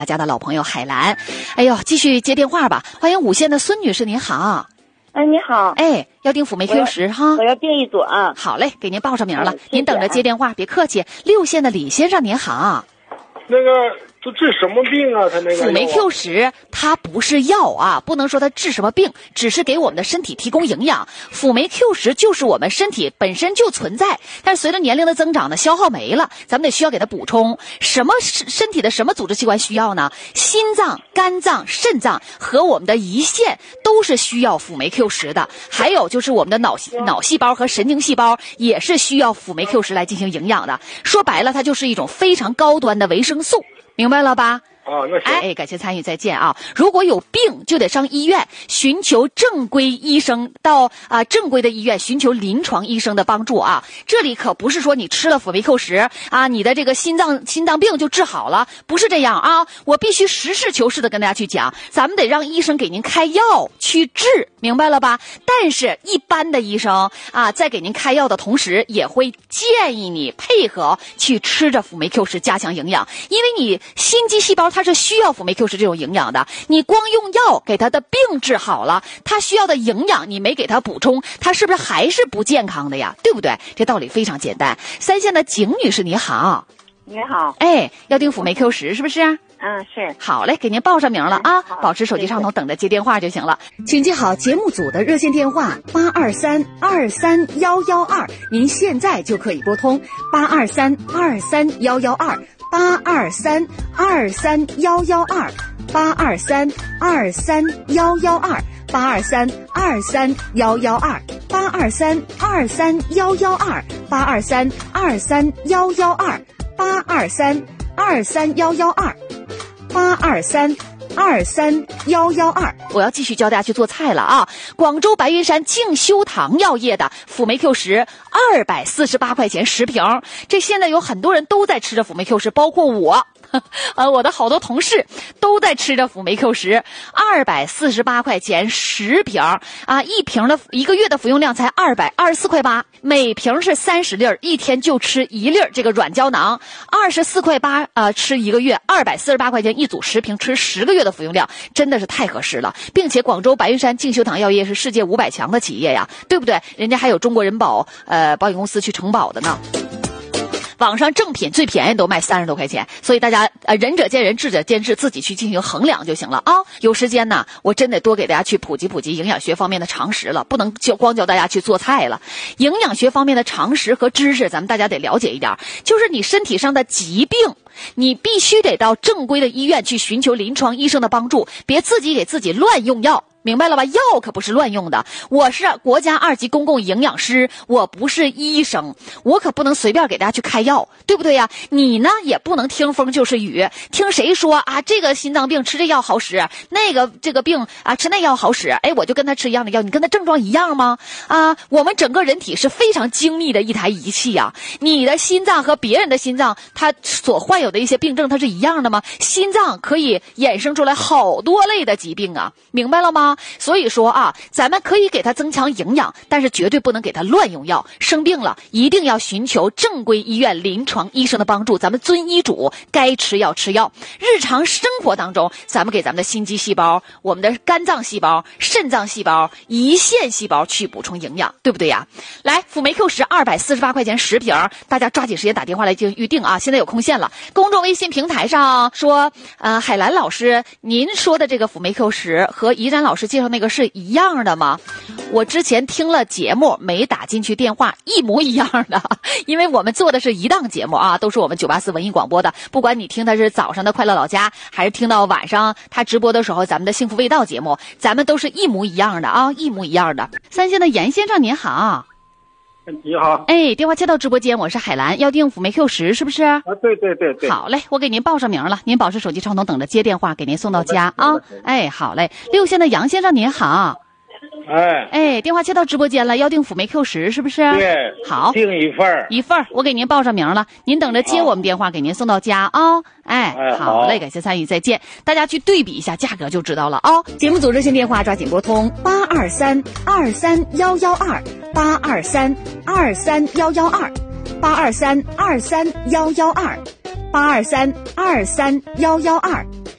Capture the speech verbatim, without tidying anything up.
大家的老朋友海兰。哎呦，继续接电话吧。欢迎五线的孙女士，您好。 哎，你好。 哎，要订辅酶 Q 十哈？ 我要订一组啊。 好嘞，给您报上名了。 嗯、 您等着接电话，别客气。六线的李先生您好。 那个都治什么病啊？他那个辅酶 Q 十它不是药啊，不能说它治什么病，只是给我们的身体提供营养。辅酶 Q 十就是我们身体本身就存在，但是随着年龄的增长呢，消耗没了，咱们得需要给它补充。什么身体的什么组织器官需要呢？心脏、肝脏、肾脏和我们的胰腺都是需要辅酶 Q 十的。还有就是我们的脑脑细胞和神经细胞也是需要辅酶 Q 十来进行营养的。说白了，它就是一种非常高端的维生素。明白了吧？ 啊，那行。 哎，感谢参与，再见啊！如果有病，就得上医院，寻求正规医生，到啊正规的医院寻求临床医生的帮助啊！这里可不是说你吃了辅酶 Q 十啊，你的这个心脏心脏病就治好了，不是这样啊！我必须实事求是的跟大家去讲，咱们得让医生给您开药去治，明白了吧？但是一般的医生啊，在给您开药的同时，也会建议你配合去吃着辅酶 Q 十加强营养，因为你心肌细胞它是需要辅酶 Q 十这种营养的，你光用药给它的病治好了，它需要的营养你没给它补充，它是不是还是不健康的呀？对不对？这道理非常简单。三线的景女士你好。 你好。 哎，要订辅酶 Q 十是不是？ 嗯，是。 好嘞，给您报上名了啊，保持手机畅通，等着接电话就行了。请记好节目组的热线电话八二三二三幺幺二，您现在就可以拨通八二三二三幺幺二。八二三二三幺幺二，八二三二三幺幺二，八二三二三幺幺二，八二三二三幺幺二，八二三二三幺幺二，八二三二三幺幺二，八二三二三幺幺二。我要继续教大家去做菜了啊！广州白云山静修堂药业的辅酶 Q 十二百四十八块钱十瓶，这现在有很多人都在吃着辅酶 Q 十，包括我。呃，我的好多同事都在吃着辅酶 Q 十，二百四十八块钱十瓶啊，一瓶的一个月的服用量才二百二十四块八，每瓶是三十粒，一天就吃一粒这个软胶囊，二十四块八啊，吃一个月，二百四十八块钱一组十瓶，吃十个月的服用量，真的是太合适了。并且广州白云山静修堂药业是世界五百强的企业呀，对不对？人家还有中国人保呃保险公司去承保的呢。网上正品最便宜都卖三十多块钱，所以大家呃仁者见仁，智者见智，自己去进行衡量就行了啊。有时间呢，我真得多给大家去普及普及营养学方面的常识了，不能就光教大家去做菜了。营养学方面的常识和知识，咱们大家得了解一点，就是你身体上的疾病，你必须得到正规的医院去寻求临床医生的帮助，别自己给自己乱用药。明白了吧？药可不是乱用的。我是国家二级公共营养师，我不是医生，我可不能随便给大家去开药，对不对呀？你呢也不能听风就是雨，听谁说啊这个心脏病吃这药好使，那个这个病啊吃那药好使，哎我就跟他吃一样的药，你跟他症状一样吗？啊，我们整个人体是非常精密的一台仪器呀、啊。你的心脏和别人的心脏，它所患有的一些病症它是一样的吗？心脏可以衍生出来好多类的疾病啊，明白了吗？所以说啊，咱们可以给他增强营养，但是绝对不能给他乱用药。生病了一定要寻求正规医院临床医生的帮助，咱们遵医嘱，该吃药吃药。日常生活当中，咱们给咱们的心肌细胞、我们的肝脏细胞、肾脏细胞、胰腺细胞去补充营养，对不对呀？来，辅酶 Q 十二百四十八块钱十瓶，大家抓紧时间打电话来进行预定啊！现在有空线了。公众微信平台上说，呃，海兰老师，您说的这个辅酶 Q 十和怡然老师介绍那个是一样的吗？我之前听了节目没打进去电话，一模一样的，因为我们做的是一档节目啊，都是我们九八四文艺广播的，不管你听的是早上的快乐老家，还是听到晚上他直播的时候咱们的幸福味道节目，咱们都是一模一样的啊，一模一样的。三线的严先生您好。 你好。 哎，电话接到直播间，我是海兰，要订辅酶 Q 十是不是？ 啊，对对对对。 好嘞，我给您报上名了，您保持手机畅通，等着接电话，给您送到家啊。哎，好嘞。六线的杨先生您好。 哎哎，电话接到直播间了，要订辅酶 Q 十是不是？ 对。 好， 订一份儿。 一份儿，我给您报上名了，您等着接我们电话，给您送到家啊。哎， 哎好嘞，感谢参与，再见。大家去对比一下价格就知道了啊。节目组热线电话抓紧拨通八二三二三幺幺二八二三二三幺幺二八二三二三幺幺二八二三二三幺幺二。